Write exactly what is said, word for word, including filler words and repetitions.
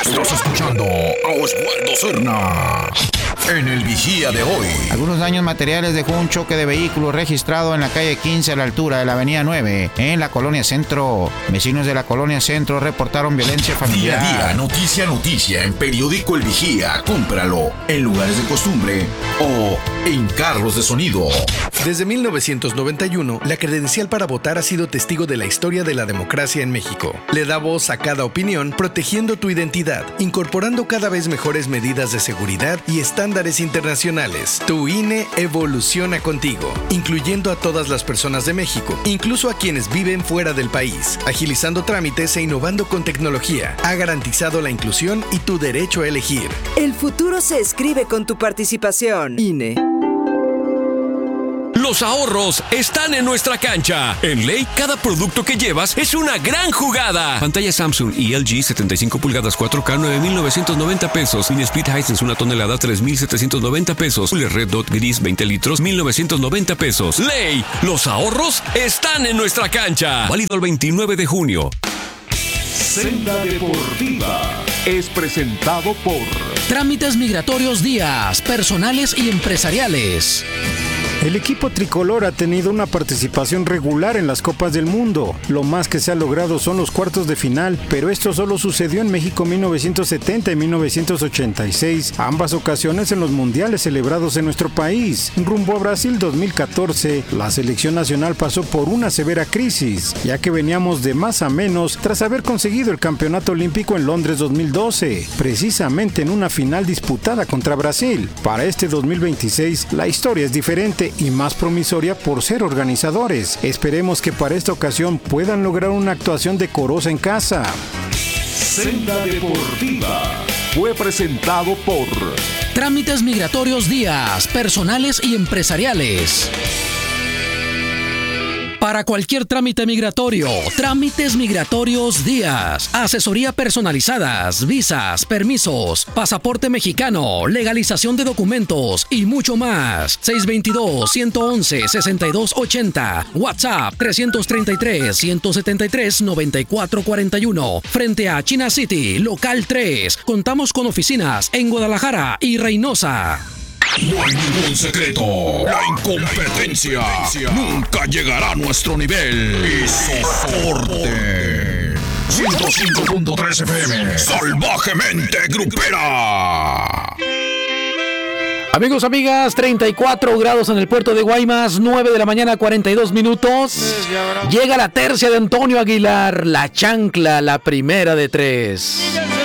Estás escuchando a Oswaldo Cerna en el Vigía de hoy. Algunos daños materiales dejó un choque de vehículos registrado en la calle quince a la altura de la avenida nueve, en la colonia Centro. Vecinos de la colonia Centro reportaron violencia familiar. Día a día, noticia a noticia, en Periódico El Vigía. Cómpralo en lugares de costumbre o en carros de sonido. Desde mil novecientos noventa y uno, la credencial para votar ha sido testigo de la historia de la democracia en México. Le da voz a cada opinión, protegiendo tu identidad, incorporando cada vez mejores medidas de seguridad y estándares internacionales. Tu I N E evoluciona contigo, incluyendo a todas las personas de México, incluso a quienes viven fuera del país, agilizando trámites e innovando con tecnología. Ha garantizado la inclusión y tu derecho a elegir. El futuro se escribe con tu participación. I N E. Los ahorros están en nuestra cancha. En Ley, cada producto que llevas es una gran jugada. Pantalla Samsung y L G setenta y cinco pulgadas cuatro K nueve mil novecientos noventa pesos. Mini Split Hisense una tonelada tres mil setecientos noventa pesos. Cooler Red Dot Gris veinte litros mil novecientos noventa pesos. Ley, los ahorros están en nuestra cancha. Válido el veintinueve de junio. Senda Deportiva es presentado por Trámites Migratorios Díaz, personales y empresariales. El equipo tricolor ha tenido una participación regular en las Copas del Mundo. Lo más que se ha logrado son los cuartos de final, pero esto solo sucedió en México mil novecientos setenta y mil novecientos ochenta y seis, ambas ocasiones en los mundiales celebrados en nuestro país. Rumbo a Brasil dos mil catorce, la selección nacional pasó por una severa crisis, ya que veníamos de más a menos tras haber conseguido el campeonato olímpico en Londres dos mil doce, precisamente en una final disputada contra Brasil. Para este dos mil veintiséis, la historia es diferente y más promisoria por ser organizadores. Esperemos que para esta ocasión puedan lograr una actuación decorosa en casa. Senda Deportiva fue presentado por Trámites Migratorios Díaz, personales y empresariales. Para cualquier trámite migratorio, Trámites Migratorios Díaz. Asesoría personalizadas, visas, permisos, pasaporte mexicano, legalización de documentos y mucho más. seis dos dos, uno uno uno, seis dos ocho cero. WhatsApp tres tres tres, uno siete tres, nueve cuatro cuatro uno. Frente a China City, local tres. Contamos con oficinas en Guadalajara y Reynosa. No hay ningún secreto. La incompetencia nunca llegará a nuestro nivel. Y soporte. ciento cinco punto tres F M. Salvajemente grupera. Amigos, amigas, treinta y cuatro grados en el puerto de Guaymas, nueve de la mañana, cuarenta y dos minutos. Llega la tercia de Antonio Aguilar, la chancla, la primera de tres.